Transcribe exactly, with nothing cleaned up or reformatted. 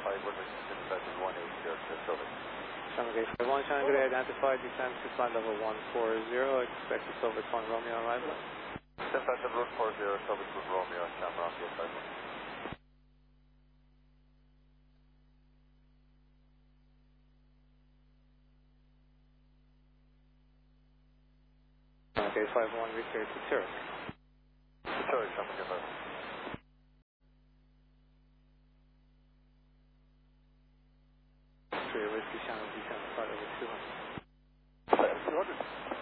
five one, Victor one eight zero to Silver. Shanghai Gate five one, Shanghai Gate identified, descend to flight level one four zero, expect the Silver Twin Romeo arrival. Descend flight level one four zero, Silver Twin Romeo, Shamrock Gate five one. Shanghai Gate five one, Victor to Zurich. Zurich, Shamrock Gate five one. Whiskey Channel, descend flight level two hundred. two hundred.